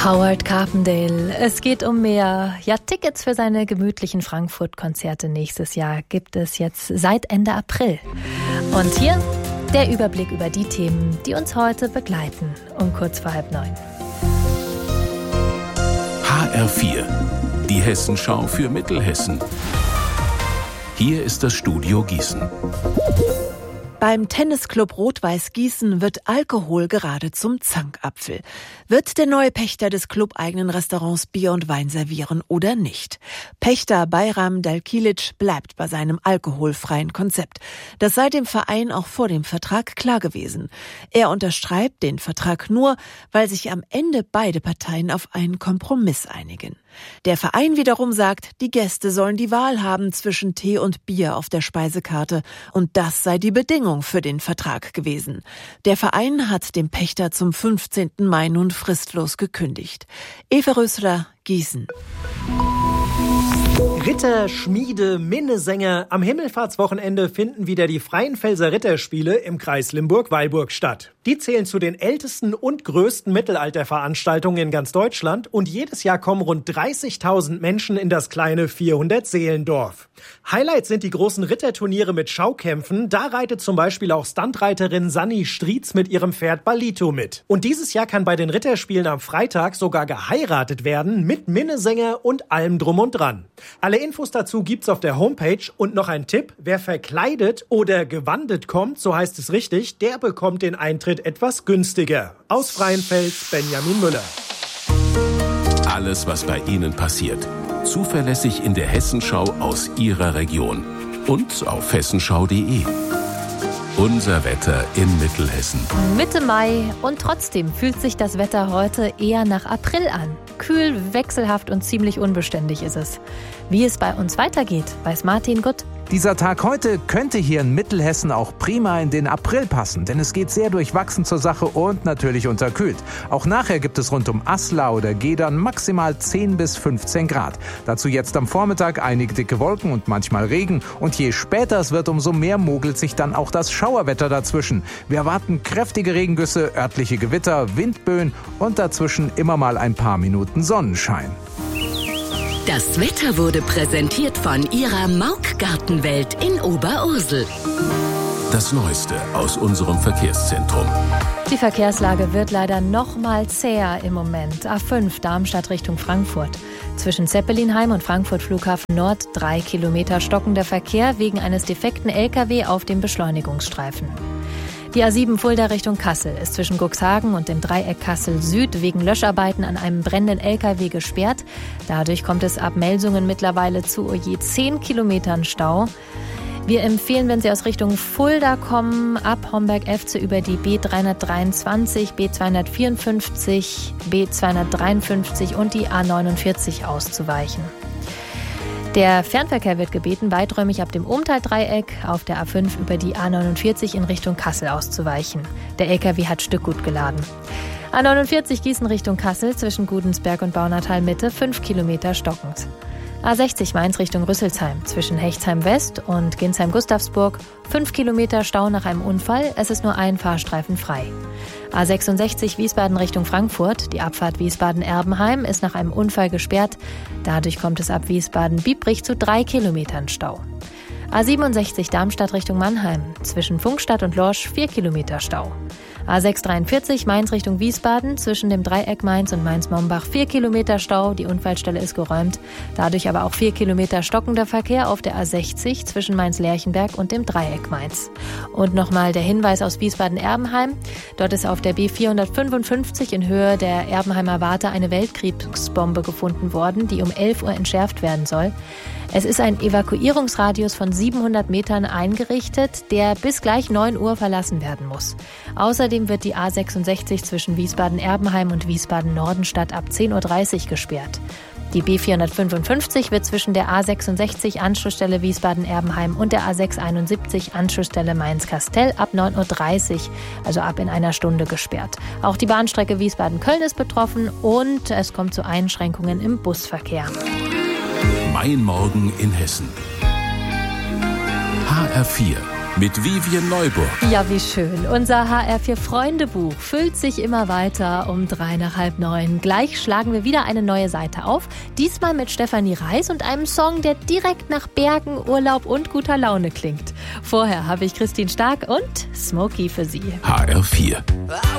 Howard Carpendale, es geht um mehr. Ja, Tickets für seine gemütlichen Frankfurt-Konzerte nächstes Jahr gibt es jetzt seit Ende April. Und hier der Überblick über die Themen, die uns heute begleiten, um kurz vor 8:30. HR4, die Hessenschau für Mittelhessen. Hier ist das Studio Gießen. Beim Tennisclub Rot-Weiß Gießen wird Alkohol gerade zum Zankapfel. Wird der neue Pächter des clubeigenen Restaurants Bier und Wein servieren oder nicht? Pächter Bayram Dalkilic bleibt bei seinem alkoholfreien Konzept. Das sei dem Verein auch vor dem Vertrag klar gewesen. Er unterschreibt den Vertrag nur, weil sich am Ende beide Parteien auf einen Kompromiss einigen. Der Verein wiederum sagt, die Gäste sollen die Wahl haben zwischen Tee und Bier auf der Speisekarte. Und das sei die Bedingung für den Vertrag gewesen. Der Verein hat dem Pächter zum 15. Mai nun fristlos gekündigt. Eva Rösler, Gießen. Ritter, Schmiede, Minnesänger. Am Himmelfahrtswochenende finden wieder die Freienfelser Ritterspiele im Kreis Limburg-Weilburg statt. Die zählen zu den ältesten und größten Mittelalterveranstaltungen in ganz Deutschland und jedes Jahr kommen rund 30.000 Menschen in das kleine 400-Seelendorf. Highlights sind die großen Ritterturniere mit Schaukämpfen. Da reitet zum Beispiel auch Stuntreiterin Sanni Strietz mit ihrem Pferd Balito mit. Und dieses Jahr kann bei den Ritterspielen am Freitag sogar geheiratet werden mit Minnesänger und allem drum und dran. Alle Infos dazu gibt's auf der Homepage und noch ein Tipp, wer verkleidet oder gewandet kommt, so heißt es richtig, der bekommt den Eintritt etwas günstiger. Aus Freienfels, Benjamin Müller. Alles, was bei Ihnen passiert. Zuverlässig in der Hessenschau aus Ihrer Region. Und auf hessenschau.de. Unser Wetter in Mittelhessen. Mitte Mai und trotzdem fühlt sich das Wetter heute eher nach April an. Kühl, wechselhaft und ziemlich unbeständig ist es. Wie es bei uns weitergeht, weiß Martin Gutt. Dieser Tag heute könnte hier in Mittelhessen auch prima in den April passen, denn es geht sehr durchwachsen zur Sache und natürlich unterkühlt. Auch nachher gibt es rund um Asla oder Gedern maximal 10 bis 15 Grad. Dazu jetzt am Vormittag einige dicke Wolken und manchmal Regen. Und je später es wird, umso mehr mogelt sich dann auch das Schauerwetter dazwischen. Wir erwarten kräftige Regengüsse, örtliche Gewitter, Windböen und dazwischen immer mal ein paar Minuten Sonnenschein. Das Wetter wurde präsentiert von Ihrer Mauk-Gartenwelt in Oberursel. Das Neueste aus unserem Verkehrszentrum. Die Verkehrslage wird leider noch mal zäher im Moment. A5 Darmstadt Richtung Frankfurt. Zwischen Zeppelinheim und Frankfurt Flughafen Nord 3 Kilometer stockender Verkehr wegen eines defekten LKW auf dem Beschleunigungsstreifen. Die A7 Fulda Richtung Kassel ist zwischen Cuxhagen und dem Dreieck Kassel Süd wegen Löscharbeiten an einem brennenden LKW gesperrt. Dadurch kommt es ab Melsungen mittlerweile zu je 10 Kilometern Stau. Wir empfehlen, wenn Sie aus Richtung Fulda kommen, ab Homberg-Efze über die B323, B254, B253 und die A49 auszuweichen. Der Fernverkehr wird gebeten, weiträumig ab dem Ohmtal-Dreieck auf der A5 über die A49 in Richtung Kassel auszuweichen. Der LKW hat Stückgut geladen. A49 Gießen Richtung Kassel zwischen Gudensberg und Baunatal Mitte 5 Kilometer stockend. A60 Mainz Richtung Rüsselsheim zwischen Hechtsheim West und Ginsheim-Gustavsburg 5 Kilometer Stau nach einem Unfall. Es ist nur ein Fahrstreifen frei. A66 Wiesbaden Richtung Frankfurt. Die Abfahrt Wiesbaden-Erbenheim ist nach einem Unfall gesperrt. Dadurch kommt es ab Wiesbaden-Biebrich zu 3 Kilometern Stau. A67 Darmstadt Richtung Mannheim. Zwischen Funkstadt und Lorsch 4 Kilometer Stau. A643 Mainz Richtung Wiesbaden. Zwischen dem Dreieck Mainz und Mainz-Mombach 4 Kilometer Stau. Die Unfallstelle ist geräumt. Dadurch aber auch 4 Kilometer stockender Verkehr auf der A60 zwischen Mainz-Lerchenberg und dem Dreieck Mainz. Und nochmal der Hinweis aus Wiesbaden-Erbenheim. Dort ist auf der B455 in Höhe der Erbenheimer Warte eine Weltkriegsbombe gefunden worden, die um 11 Uhr entschärft werden soll. Es ist ein Evakuierungsradius von 700 Metern eingerichtet, der bis gleich 9 Uhr verlassen werden muss. Außerdem wird die A66 zwischen Wiesbaden-Erbenheim und Wiesbaden-Nordenstadt ab 10.30 Uhr gesperrt. Die B455 wird zwischen der A66 Anschlussstelle Wiesbaden-Erbenheim und der A671 Anschlussstelle Mainz-Kastel ab 9.30 Uhr, also ab in einer Stunde gesperrt. Auch die Bahnstrecke Wiesbaden-Köln ist betroffen und es kommt zu Einschränkungen im Busverkehr. Mein Morgen in Hessen. HR4 mit Vivien Neuburg. Ja, wie schön. Unser HR4-Freundebuch füllt sich immer weiter um 8:03. Gleich schlagen wir wieder eine neue Seite auf. Diesmal mit Stefanie Reis und einem Song, der direkt nach Bergen, Urlaub und guter Laune klingt. Vorher habe ich Christine Stark und Smokey für Sie. HR4.